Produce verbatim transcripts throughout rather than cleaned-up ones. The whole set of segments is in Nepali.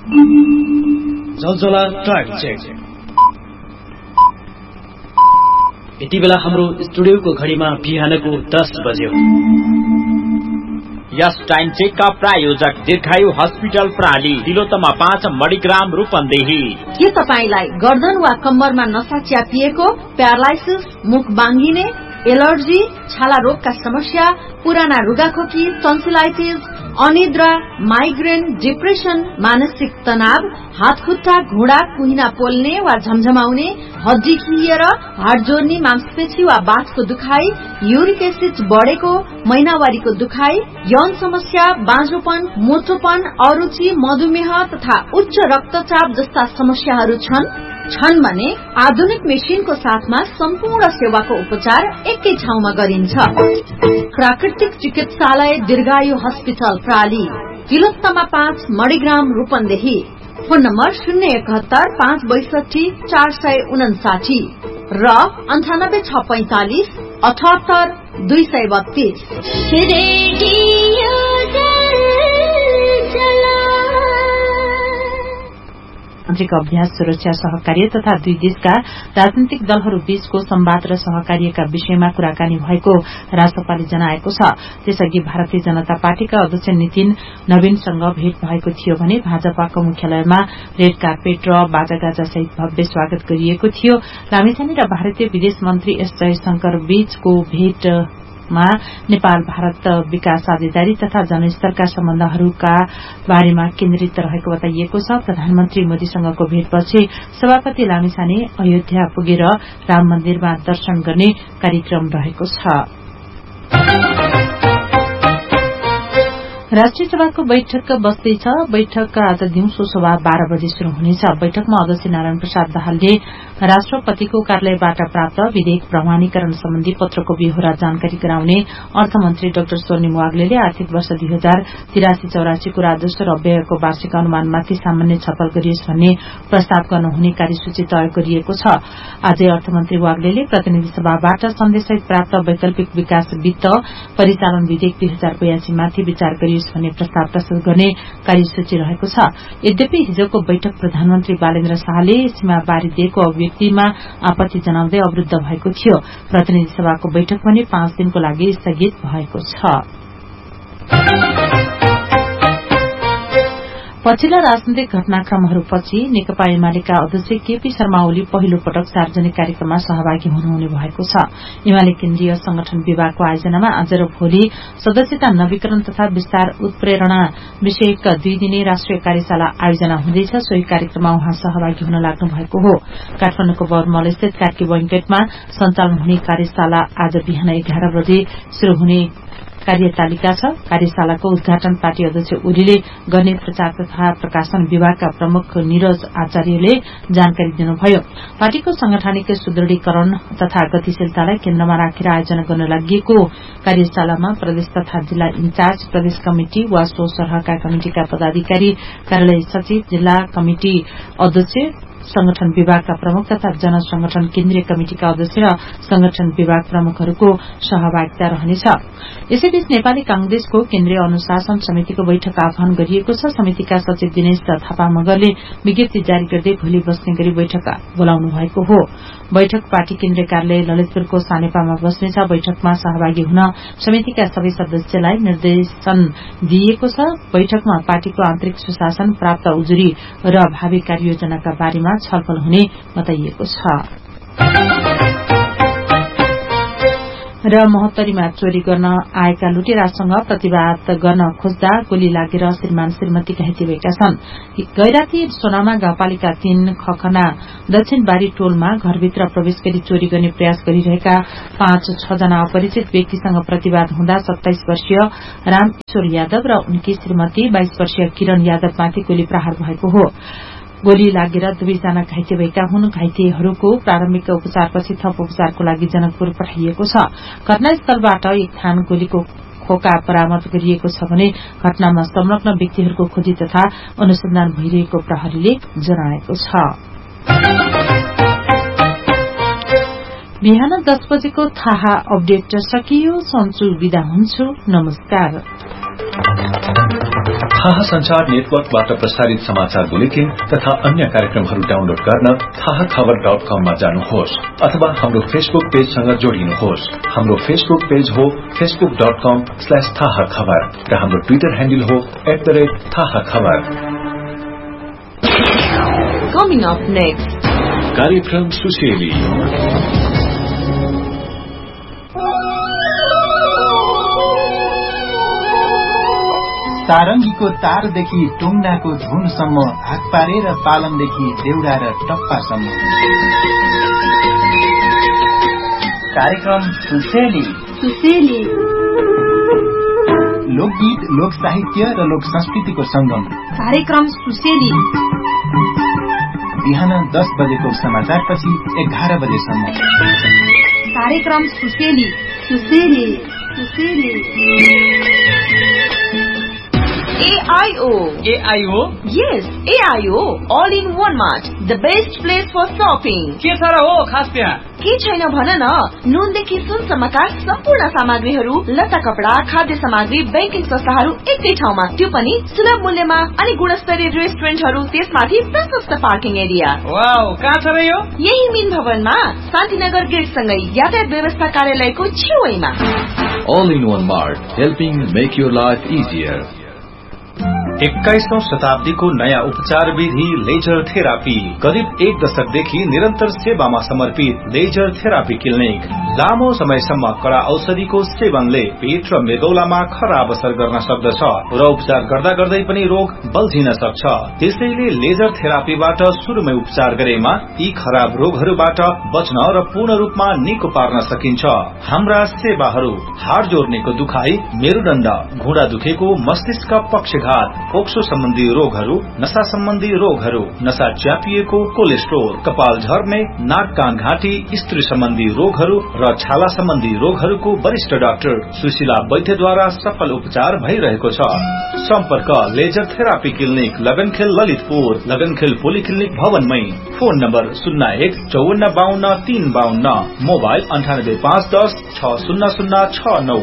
जलजला टाइम चेक। यति बेला हाम्रो स्टुडियोको घडीमा बिहानको दस बज्यो। यस टाइम चेकका प्रायोजक दीर्घायु हस्पिटल प्राली, तिलोत्तमा पाँच, मणिग्राम, रूपन्देही। के तपाईलाई गर्दन वा कम्मरमा नसा च्यापिएको, प्यारालाइसिस, मुख बाङ्गिने, एलर्जी, छाला रोगका समस्या, पुराना रुगाखोकी, टन्सिलाइटिस, अनिद्रा, माइग्रेन, डिप्रेसन, मानसिक तनाव, हातखुट्टा, घुँडा, कुहिना पोल्ने वा झमझमाउने, हड्डी खिएर, हाड जोड्ने, मांसपेशी वा बाथको दुखाई, युरिक एसिड बढेको, महिनावारीको दुखाई, यौन समस्या, बाँझोपन, मोटोपन, अरुचि, मधुमेह तथा उच्च रक्तचाप जस्ता समस्याहरू छन् छन् भने आधुनिक मेसिनको साथमा सम्पूर्ण सेवाको उपचार एकै ठाउँमा गरिन्छ। प्राकृतिक चिकित्सालय दीर्घायु हस्पिटल प्राली, तिलोत्तमा पाँच, मणिग्राम, रूपन्देही। फोन नम्बर शून्य एकहत्तर पाँच बैसठी चार सय उनासाठी र अन्ठानब्बे छ पैंतालिस अठहत्तर दुई सय बत्तीस। तान्त्रिक अभ्यास, सुरक्षा सहकार्य तथा दुई देशका राजनीतिक दलहरू बीचको संवाद र सहकार्यका विषयमा कुराकानी भएको राष्ट्रपाले जनाएको छ। त्यसअघि भारतीय जनता पार्टीका अध्यक्ष नितिन नवीनसँग भेट भएको थियो भने भाजपाको मुख्यालयमा रेड कार्पेट र बाजागाजा सहित भव्य स्वागत गरिएको थियो। लामिछाने र भारतीय विदेश मन्त्री एस जयशंकर बीचको भेट मा नेपाल भारत विकास साझेदारी तथा जनस्तरका सम्बन्धहरूका बारेमा केन्द्रित रहेको बताइएको छ। प्रधानमन्त्री मोदीसँगको भेटपछि सभापति लामिछाने अयोध्या पुगेर राम मन्दिरमा दर्शन गर्ने कार्यक्रम रहेको छ। राष्ट्रिय सभाको बैठक बस्दैछ। बैठक आज दिउँसो सभा बाह्र बजे शुरू हुनेछ। बैठकमा अध्यक्ष नारायण प्रसाद दाहालले राष्ट्रपतिको कार्यालयबाट प्राप्त विधेयक प्रमाणीकरण सम्बन्धी पत्रको बेहोरा जानकारी गराउने अर्थमन्त्री डाक्टर स्वर्णिम वाग्लेले आर्थिक वर्ष दुई हजार तिरासी चौरासीको राजस्व र व्ययको वार्षिक अनुमानमाथि सामान्य छलफल गरियोस् भन्ने प्रस्ताव गर्नुहुने कार्यसूची तय गरिएको छ। आजै अर्थमन्त्री वाग्लेले प्रतिनिधि सभाबाट सन्देशसहित प्राप्त वैकल्पिक विकास वित्त परिचालन विधेयक दुई हजार बयासीमाथि विचार गरियोस् भन्ने प्रस्ताव प्रस्तुत गर्ने कार्यसूची रहेको छ। यद्यपि हिजोको बैठक प्रधानमन्त्री बालेन्द्र शाहले सीमाबारी दिएको अभिव्यक्तिमा आपत्ति जनाउँदै अवरूद्ध भएको थियो। प्रतिनिधि सभाको बैठक पनि पाँच दिनको लागि स्थगित भएको छ। पछिल्ला राजनैतिक घटनाक्रमहरूपछि नेकपा एमालेका अध्यक्ष केपी शर्मा ओली पहिलो पटक सार्वजनिक कार्यक्रममा सहभागी हुनुहुने भएको छ। एमाले केन्द्रीय संगठन विभागको आयोजनामा आज र भोलि सदस्यता नवीकरण तथा विस्तार उत्प्रेरणा विषयक दुई दिने राष्ट्रिय कार्यशाला आयोजना हुँदैछ। सोही कार्यक्रममा उहाँ सहभागी हुन लाग्नु भएको हो। काठमाडौँको बरमल स्थित कार्की बैंकेटमा सञ्चालन हुने कार्यशाला आज बिहान एघार बजे शुरू हुने कार्यतालिका छ। कार्यशालाको उद्घाटन पार्टी अध्यक्ष ओलीले गर्ने प्रचार तथा प्रकाशन विभागका प्रमुख निरज आचार्यले जानकारी दिनुभयो। पार्टीको संगठनिक सुदृढीकरण तथा गतिशीलतालाई केन्द्रमा राखेर आयोजना गर्न लागि कार्यशालामा प्रदेश तथा जिल्ला इन्चार्ज, प्रदेश कमिटी वा सो सरहका कमिटिका पदाधिकारी, कार्यालय सचिव, जिल्ला कमिटी अध्यक्ष, संगठन विभागका प्रमुख तथा जनसंगठन केन्द्रीय कमिटिका अध्यक्ष र संगठन विभाग प्रमुखहरूको सहभागिता रहनेछ। यसैबीच नेपाली कांग्रेसको केन्द्रीय अनुशासन समितिको बैठक आह्वान गरिएको छ। समितिका सचिव दिनेश थापा मगरले विज्ञप्ति जारी गर्दै भोलि बस्ने गरी बैठक बोलाउनु भएको हो। बैठक पार्टी केन्द्रीय कार्यालय ललितपुरको सानेपामा बस्नेछ। बैठकमा सहभागी हुन समितिका सबै सदस्यलाई निर्देशन दिइएको छ। बैठकमा पार्टीको आन्तरिक सुशासन, प्राप्त उजुरी र भावी कार्ययोजनाका बारेमा छलफल हुने बताइएको छ। र महोत्तरीमा चोरी गर्न आएका लुटेरासँग प्रतिवाद गर्न खोज्दा गोली लागेर श्रीमान श्रीमती घाइते भएका छन्। गैराती सोनामा गाउँपालिका तीन खखना दक्षिणबारी टोलमा घरभित्र प्रवेश गरी चोरी गर्ने प्रयास गरिरहेका पाँच छ जना अपरिचित व्यक्तिसँग प्रतिवाद हुँदा सत्ताइस वर्षीय रामकिशोर यादव र उनकी श्रीमती बाइस वर्षीय किरण यादवमाथि गोली प्रहार भएको हो। गोली लागेर दुवैजना घाइते भएका हुन्। घाइतेहरूको प्रारम्भिक उपचारपछि थप उपचारको लागि जनकपुर पठाइएको छ। घटनास्थलबाट एक थान गोलीको खोका बरामद गरिएको छ भने घटनामा संलग्न व्यक्तिहरूको खोजी तथा अनुसन्धान भइरहेको प्रहरीले जनाएको छ। बिहान दस बजेको थाहा अपडेट सकियो। सन्चु बिदा हुन्छु। नमस्कार। थाहा संचार नेटवर्कबाट प्रसारित समाचार बुलेटिन तथा अन्य कार्यक्रमहरू डाउनलोड गर्न थाहा खबर डट कममा जानुहोस् अथवा हाम्रो फेसबुक पेजसँग जोडिनुहोस्। हाम्रो फेसबुक पेज हो फेसबुक डट कम स्ल्याश थाहा खबर र हाम्रो ट्विटर ह्यान्डल हो एट द रेट थाहा खबर। Coming up next, कार्यक्रम सुसेली। सारंगीको तारदेखि टुङ्गाको धुनसम्म, हात पारेर पालमदेखि देउडा र टप्पासम्म। कार्यक्रम सुसेली। सुसेली लोकगीत, लोक साहित्य र लोक संस्कृतिको संगम। कार्यक्रम सुसेली बिहान दस बजेको समाचारपछि एघार बजेसम्म। कार्यक्रम सुसेली। सुसेली सुसेली A I O. A I O? Yes, A I O. All in one mart. The best place for shopping. के छ र हो खास त्यहाँ? के छैन भन न। नुनदेखि सुनसम्मका सम्पूर्ण सामग्रीहरू, लत्ता कपडा, खाद्य सामग्री, बैंकिङ संस्थाहरू एकै ठाउँमा, त्यो पनि सुलभ मूल्यमा। अनि गुणस्तरीय रेस्टुरेन्टहरू, त्यसमाथि प्रशस्त पार्किङ एरिया। वाउ, कहाँ छ र यो? यही मिन भवनमा शान्तिनगर गेट सँगै यातायात व्यवस्था कार्यालयको छेउमा। All in one mart, helping make your life easier. एक्काइसौं शताब्दीको नयाँ उपचार विधि लेजर थेरापी। करिब एक दशकदेखि निरन्तर सेवामा समर्पित लेजर थेरापी क्लिनिक। लामो समयसम्म कडा औषधिको सेवनले पेट र मेदौलामा खराब असर गर्न सक्दछ र उपचार गर्दा गर्दै पनि रोग बल्झिन सक्छ। त्यसैले लेजर थेरापीबाट शुरूमै उपचार गरेमा यी खराब रोगहरूबाट बच्न र पूर्ण रूपमा निको पार्न सकिन्छ। हाम्रा सेवाहरू हाड जोड्नेको दुखाई, मेरुदण्ड, घुँडा दुखेको, मस्तिष्क पक्षघात, फोक्सो सम्बन्धी रोगहरू, नशा सम्बन्धी रोगहरू, नशा च्यापिएको, कोलेस्ट्रोल, कपाल झर्ने, नाक कान घाँटी, स्त्री सम्बन्धी रोगहरू र छाला सम्बन्धी रोगहरूको वरिष्ठ डाक्टर सुशीला वैद्यद्वारा सफल उपचार भइरहेको छ। सम्पर्क laser therapy clinic, लगनखेल Lalitpur, लगनखेल polyclinic भवनमै। Phone number शून्य एक चौवन्न बाहन्न तीन बाहन्न, मोबाइल अन्ठानब्बे पाँच दस छ शून्य शून्य छ नौ।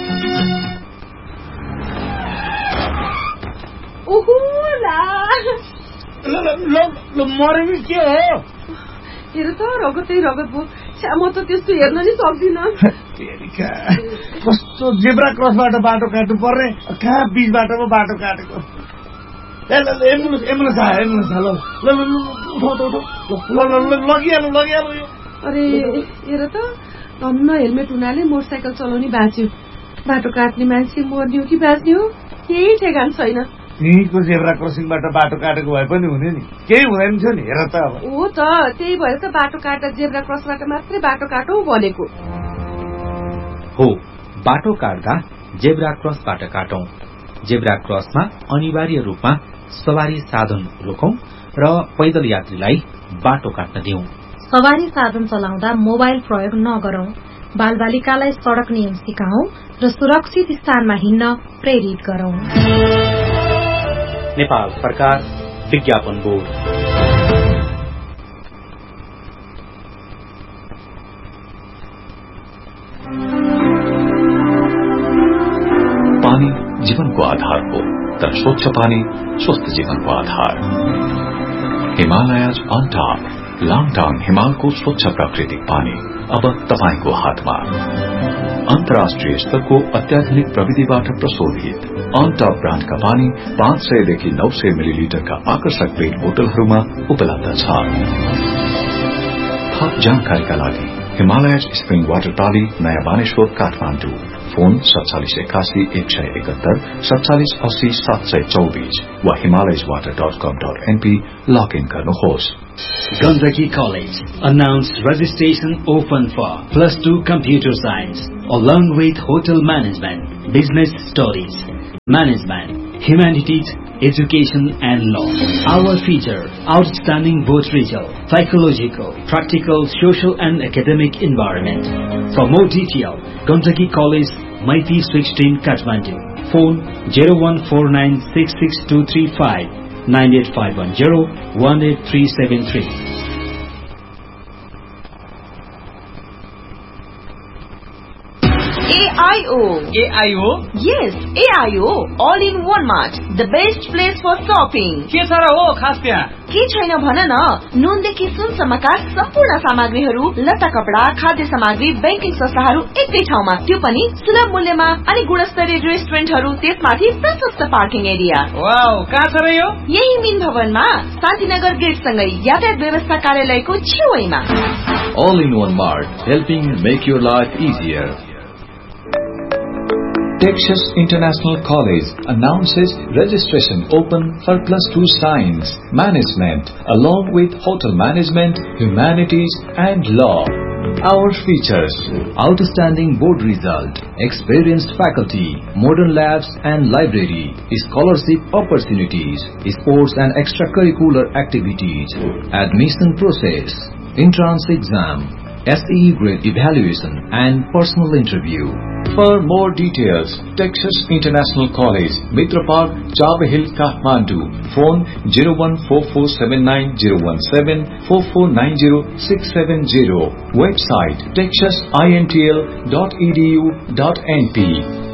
मरेको के हो? हेर त रगतै रगत भयो। म त त्यस्तो हेर्न नि सक्दिन। कस्तो जेब्रा क्रसबाट बाटो काट्नु पर्ने, कहाँ बीच बाटोमा बाटो काटेको। एम्बुलेन्स एम्बुलेन्स आयो, एम्बुलेन्स आयो। लगिहाल्नु लगिहाल्नु यो। अरे हेर त, धन्न हेलमेट हुनाले मोटरसाइकल चलाउने बाँच्यो। बाटो काट्ने मान्छे मर्ने हो कि बाँच्ने हो केही ठेगान छैन। यहीँको जेब्रा क्रसिङबाट बाटो काटेको भए पनि हुने नि, केही हुँदैन थियो नि। हेर त अब हो त, त्यही भएर त बाटो काट्दा जेब्रा क्रसबाट मात्रै बाटो काटौ भनेको हो। बाटो काट्दा जेब्रा क्रसबाट काटौं। जेब्रा क्रसमा अनिवार्य रूपमा सवारी साधन रोकौं र पैदल यात्रीलाई बाटो काट्न दिउँ। सवारी साधन चलाउँदा मोबाइल प्रयोग नगरौं। बालबालिकालाई सड़क नियम सिकाउँ र सुरक्षित स्थानमा हिँड्न प्रेरित गरौं। नेपाल सरकार विज्ञापन बोर्ड। पानी जीवनको आधार हो, तर स्वच्छ पानी स्वस्थ जीवनको आधार। हिमालयज अन टॉप, लाङटाङ हिमालको स्वच्छ प्राकृतिक पानी अब तपाईको हातमा। अन्तर्राष्ट्रिय स्तरको अत्याधुनिक प्रविधिबाट प्रशोधित अन टॉप ब्रान्डका पानी पाँच सय देखि नौ सय मिलिलिटरका आकर्षक पेट बोतलहरूमा उपलब्ध छ। थप जानकारीका लागि हिमालयज स्प्रिङ वाटर टाली, नयाँ बानेश्वर, काठमाडौँ। फोन सत्तालिस एकासी एक सय एकहत्तर सत्तालिस अस्सी सात सय चौबीस वा Himalayas water dot com dot NP log in गर्नुहोस्। Gandhaki College announced registration open for plus two computer science along with hotel management, business studies, management, humanities, education and law. Our feature outstanding both result, psychological, practical, social and academic environment. For more detail, Gandhaki College, Maiti sixteen Kathmandu. Phone zero one four nine six six two three five. nine eight five one zero one eight three seven three. A I O O. A I O? Yes, A I O. All in one mart. The best place for shopping. के छ र हो खास त्यहाँ? के छैन भन न, नुनदेखि सुनसम्मका सम्पूर्ण सामग्रीहरू, लत्ता कपडा, खाद्य सामग्री, बैंकिङ संस्थाहरू एकै ठाउँमा, त्यो पनि सुलभ मूल्यमा अनि गुणस्तरीय रेस्टुरेन्टहरू, त्यसमाथि प्रशस्त पार्किङ एरिया। वाउ, कहाँ छ र यो? यही मिन भवनमा शान्तिनगर गेट सँगै यातायात व्यवस्था कार्यालयको छेउमा। All in one mart, helping make your life easier. Texas International College announces registration open for plus two science, management, along with hotel management, humanities, and law. Our features: outstanding board result, experienced faculty, modern labs and library, scholarship opportunities, sports and extracurricular activities, admission process, entrance exam, S E E grade evaluation and personal interview. For more details, Texas International College, Mitra Park, Chava Hill, Kathmandu. Phone zero one four four seven nine zero one seven four four nine zero six seven zero. Website texas intl dot e d u dot n p.